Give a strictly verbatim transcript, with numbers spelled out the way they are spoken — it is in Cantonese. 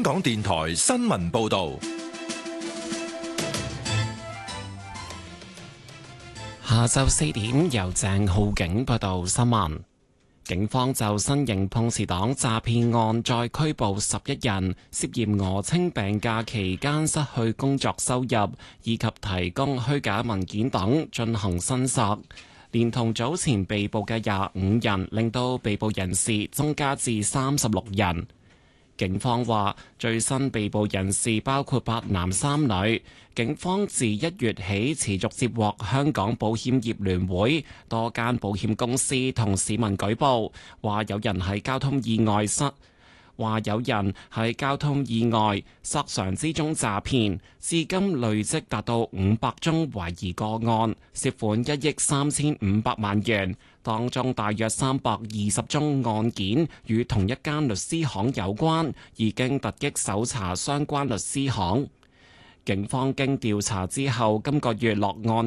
港電台新聞報道。 下晝四點，由鄭浩景報道新聞。警方就新型碰瓷黨詐騙案再拘捕十一人，涉嫌訛稱病假期間失去工作收入，以及提供虛假文件等進行申索。連同早前被捕嘅廿五人，令到被捕人士增加至三十六人。警方話，最新被捕人士包括八男三女。警方自一月起持續接獲香港保險業聯會多間保險公司同市民舉報，話有人喺交通意外失話有人喺交通意外索償之中詐騙，至今累積達到五百宗懷疑個案，涉款一億三千五百萬元。當中大約三百二十宗案件與同一間律師行有關，已經突擊搜查相關律師行。警方經調查之後，今個月落案